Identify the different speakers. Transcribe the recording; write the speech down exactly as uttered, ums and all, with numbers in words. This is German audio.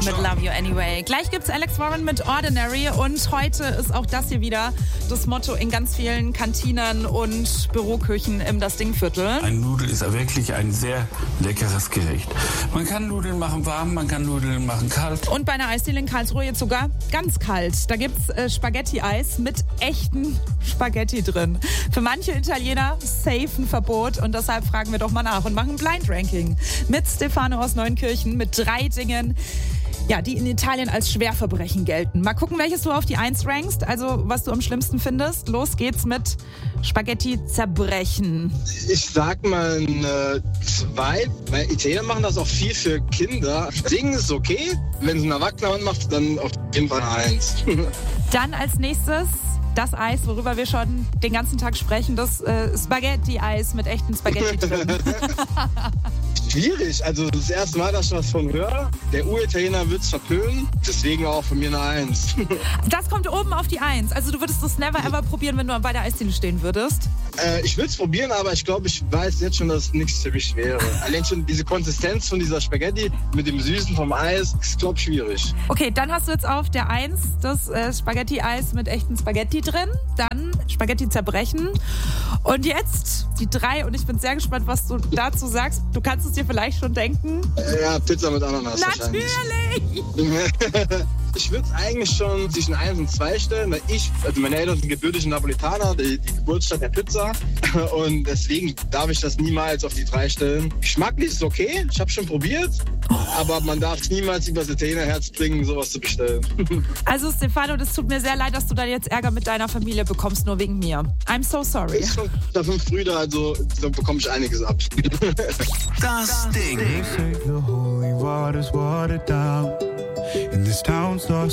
Speaker 1: mit Love You Anyway. Gleich gibt's Alex Warren mit Ordinary und heute ist auch das hier wieder das Motto in ganz vielen Kantinen und Büroküchen im Das Ding-Viertel.
Speaker 2: Ein Nudel ist wirklich ein sehr leckeres Gericht. Man kann Nudeln machen warm, man kann Nudeln machen kalt.
Speaker 1: Und bei einer Eisdiele in Karlsruhe jetzt sogar ganz kalt. Da gibt's äh, Spaghetti-Eis mit echten Spaghetti drin. Für manche Italiener safe ein Verbot und deshalb fragen wir doch mal nach und machen ein Blind-Ranking mit Stefano aus Neunkirchen mit drei Dingen, ja, die in Italien als Schwerverbrechen gelten. Mal gucken, welches du auf die Eins rankst, also was du am schlimmsten findest. Los geht's mit Spaghetti-Zerbrechen.
Speaker 3: Ich sag mal eine zwei, weil Italiener machen das auch viel für Kinder. Singen ist okay, wenn es ein Erwachsener macht, dann auf jeden Fall eine Eins.
Speaker 1: Dann als nächstes das Eis, worüber wir schon den ganzen Tag sprechen, das äh, Spaghetti-Eis mit echten Spaghetti drin.
Speaker 3: Schwierig, also das erste Mal, dass ich was von höre. Der Uritaliener wird es verpönen, deswegen auch von mir eine Eins.
Speaker 1: Das kommt oben auf die Eins. Also du würdest das never ever probieren, wenn du bei der Eisdiele stehen würdest?
Speaker 3: Äh, ich würde es probieren, aber ich glaube, ich weiß jetzt schon, dass es nichts für mich wäre. Allein schon diese Konsistenz von dieser Spaghetti mit dem Süßen vom Eis ist, glaube ich, schwierig.
Speaker 1: Okay, dann hast du jetzt auf der Eins das äh, Spaghetti-Eis mit echten Spaghetti drin. Dann Spaghetti zerbrechen. Und jetzt die drei. Und ich bin sehr gespannt, was du dazu sagst. Du kannst es dir vielleicht schon denken.
Speaker 3: Ja, Pizza mit Ananas.
Speaker 1: Natürlich!
Speaker 3: Ich würde es eigentlich schon zwischen eins und zwei stellen, weil ich, also meine Eltern sind gebürtige Napolitaner, die, die Geburtsstadt der Pizza. Und deswegen darf ich das niemals auf die drei stellen. Geschmacklich ist okay, ich habe schon probiert, aber man darf es niemals übers Italienerherz bringen, sowas zu bestellen.
Speaker 1: Also Stefano, das tut mir sehr leid, dass du da jetzt Ärger mit deiner Familie bekommst, nur wegen mir. I'm so sorry.
Speaker 3: Ich habe schon fünf Brüder, also da bekomme ich einiges ab.
Speaker 4: Das Ding. In this town starts